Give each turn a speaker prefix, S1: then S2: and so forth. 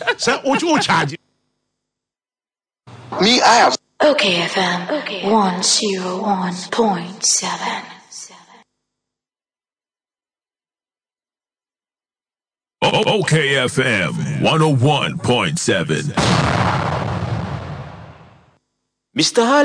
S1: So what you charge?
S2: Me, I have.
S3: Okay, FM 101.7.
S4: OKFM 101.7.
S2: Mr.